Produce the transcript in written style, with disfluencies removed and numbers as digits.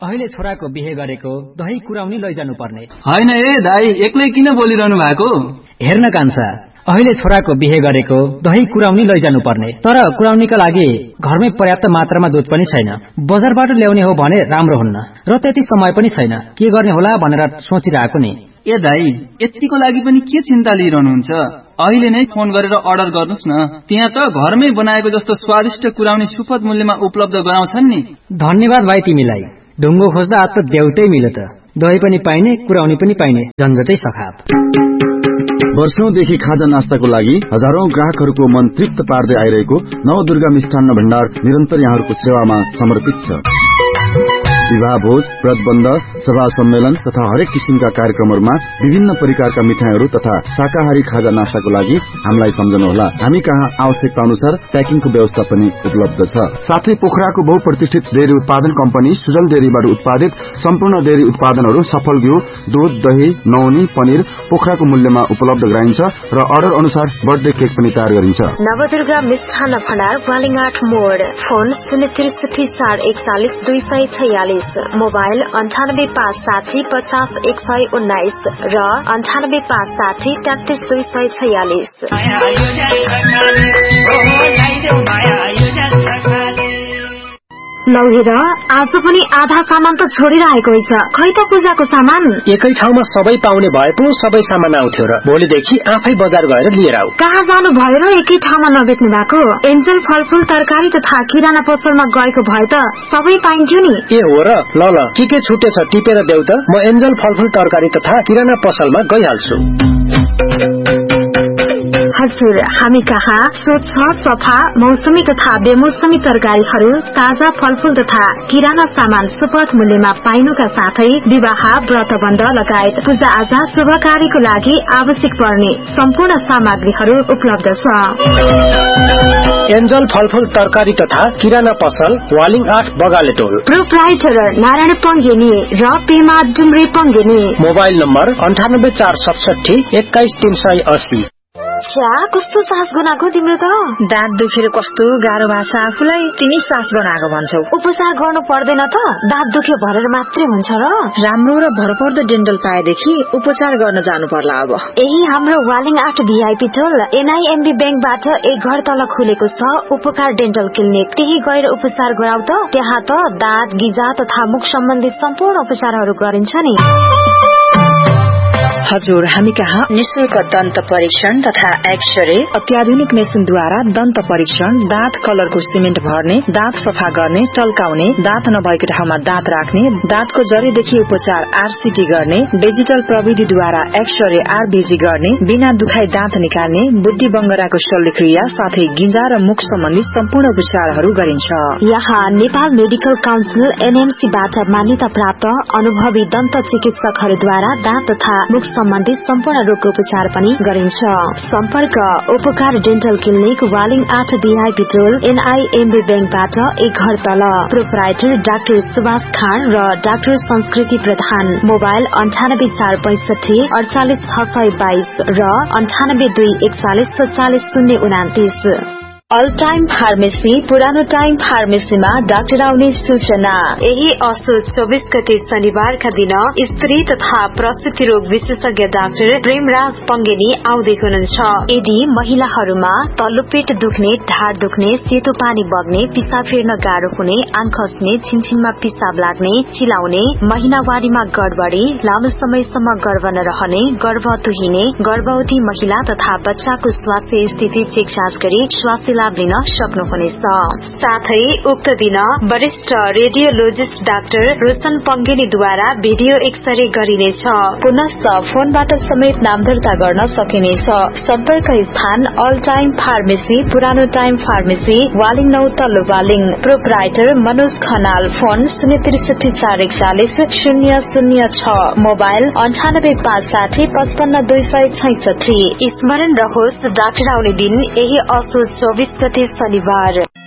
अहिले छोराको बिहे गरेको दही कुराउनी लैजानु पर्ने हैन ए दाइ, एक्लै किन बोलिरहनु भएको? हेर्न कान्छा, अहिले छोराको बिहे गरेको दही कुराउनी लैजानु पर्ने, तर कुराउनीका लागि घरमै पर्याप्त मात्रामा दूध पनि छैन। बजारबाट ल्याउने हो भने राम्रो हुन्न र त्यति समय पनि छैन। के गर्ने होला भनेर सोचिरहेको नि। ए दाइ, यतिको लागि पनि के चिन्ता लिइरहनुहुन्छ? अहिले नै फोन गरेर अर्डर गर्नुस् न। त्यहाँ त घरमै बनाएको जस्तो स्वादिष्ट कुराउनी सुपथ मूल्यमा उपलब्ध गराउँछन् नि। धन्यवाद भाइ तिमीलाई। ढुङ्गो खोज्दा आज त देउतै मिल्यो त। दही पनि पाइने, कुराउनी पनि पाइने, झन्झटै सखाप। वर्षौंदेखि खाजा नास्ताको लागि हजारौं ग्राहकहरूको मन तृप्त पार्दै आइरहेको नवदुर्गा मिष्ठान्न भण्डार निरन्तर यहाँहरूको सेवामा समर्पित छ। विवाह भोज, व्रतबन्ध, सभा सम्मेलन तथा हरेक किसिमका कार्यक्रमहरूमा विभिन्न प्रकारका मिठाईहरू तथा शाकाहारी खाजा नास्ताको लागि हामीलाई सम्झनुहोला। हामी कहाँ आवश्यकता अनुसार प्याकिङको व्यवस्था पनि उपलब्ध छ। साथै पोखराको बहुप्रतिष्ठित डेयरी उत्पादन कम्पनी सुजल डेयरीबाट उत्पादित सम्पूर्ण डेयरी उत्पादनहरू सफल घिउ, दूध, दही, नौनी, पनिर पोखराको मूल्यमा उपलब्ध गराइन्छ र अर्डर अनुसार बर्थडे केक पनि तयार गरिन्छ। नवदुर्गा मिष्ठान्न भण्डार, बालिङाट मोड, फोन 063414246, मोबाइल 9856050119 र 9856336246। लौ हेर, आज पनि आधा सामान त छोडिरहेको रहेछ। खै त पूजाको सामान एकै ठाउँमा सबै पाउने भए पो सबै सामान आउँथ्यो र भोलिदेखि आफै बजार गएर लिएर आऊ। कहाँ जानु भयो र एकै ठाउँमा नबेच्नु भएको? एन्जल फलफूल तरकारी तथा किराना पसलमा गएको भए त सबै पाइन्थ्यो नि। ए हो र, ल के छुटेछ टिपेर देऊ त। म एन्जल फलफूल तरकारी तथा किराना पसलमा गइहाल्छु। हजुर, हामी कहाँ स्वच्छ, सफा, मौसमी तथा बेमौसमी तरकारीहरू, ताजा फलफूल तथा किराना सामान सुपथ मूल्यमा पाइनुका साथै विवाह, व्रतबन्ध लगायत पूजा आजा शुभ कार्यको लागि आवश्यक पर्ने सम्पूर्ण सामग्रीहरू उपलब्ध छ। एन्जल फलफूल तरकारी तथा किराना पसल, वालिङ 8 बगाले टोल। प्रोप्राइटर नारायण पङ्गेनी र पेमा डुम्रे पङ्गेनी। Mobile number 9847611380। कस्तो सास बनाएको तिम्रो त? दाँत दुखेर कस्तो गाह्रो भएको आफूलाई, तिमी सास बनाएको भन्छौ। उपचार गर्नु पर्दैन त? दाँत दुख्यो भनेर मात्रै हुन्छ र? राम्रो र भरपर्दो डेन्टल पाएदेखि उपचार गर्न जानु पर्ला अब। यही हाम्रो वालिङ 8 VIP टोल NIMB ब्याङ्कबाट एक घर तल खुलेको छ उपकार डेन्टल क्लिनिक। त्यही गएर उपचार गराउ त। त्यहाँ त दाँत, गिजा तथा मुख सम्बन्धी सम्पूर्ण उपचारहरू गरिन्छ नि। हजुर, हामी कहाँ निशुल्क दन्त परीक्षण तथा एक्सरे, अत्याधुनिक मेसिनद्वारा दन्त परीक्षण, दाँत कलरको सिमेन्ट भर्ने, दाँत सफा गर्ने, टल्काउने, दाँत नभएको ठाउँमा दाँत राख्ने, दाँतको जरीदेखि उपचार RCT गर्ने, डिजिटल प्रविधिद्वारा एक्सरे RBG गर्ने, बिना दुखाई दाँत निकाल्ने, बुद्धि बङ्गराको शल्यक्रिया साथै गिजा र मुख सम्बन्धी सम्पूर्ण उपचारहरू गरिन्छ। यहाँ नेपाल मेडिकल काउन्सिल NMC-बाट मान्यता प्राप्त अनुभवी दन्त चिकित्सकहरूद्वारा दाँत तथा मुख सम्बन्धी सम्पूर्ण रोगको उपचार पनि गरिन्छ। सम्पर्क उपकार डेन्टल क्लिनिक, वालिङ 8 VIP टोल, NIMB ब्याङ्कबाट एक घर तल। प्रोप्राइटर डाक्टर सुभाष खान र डाक्टर संस्कृति प्रधान। मोबाइल 9845486622 र 9824144029। अल टाइम फार्मेसी, पुरानो टाइम फार्मेसीमा डाक्टर आउने सूचना। यही असोज 24 गते शनिबारका दिन स्त्री तथा प्रसूति रोग विशेषज्ञ डाक्टर प्रेमराज पङ्गेनी आउँदै हुनुहुन्छ। यदि महिलाहरूमा तल्लो पेट दुख्ने, ढाड दुख्ने, सेतो पानी बग्ने, पिसाब फेर्न गाह्रो हुने, आँख खस्ने, छिनछिनमा पिसाब लाग्ने, चिलाउने, महिनावारीमा गडबडी, लामो समयसम्म गर्भ नरहने, गर्भ तुहिने, गर्भवती महिला तथा बच्चाको स्वास्थ्य स्थिति चेकजाँच गरी स्वास्थ्य लाभ लिन सक्नुहुनेछ। साथै उक्त दिन वरिष्ठ radiologist doctor Roshan पङ्गेनीद्वारा video x-ray गरिनेछ। पुनश्च फोनबाट समेत नाम दर्ता गर्न सकिनेछ। सम्पर्क स्थान अल टाइम फार्मेसी, पुरानो टाइम फार्मेसी, वालिङ 9 तल्लो Waling. Proprietor Manoj Khanal. Phone 063414006। Mobile 9856552266। स्मरण रहोस्, डाक्टर आउने दिन यही असोज 24 गते शनिबार।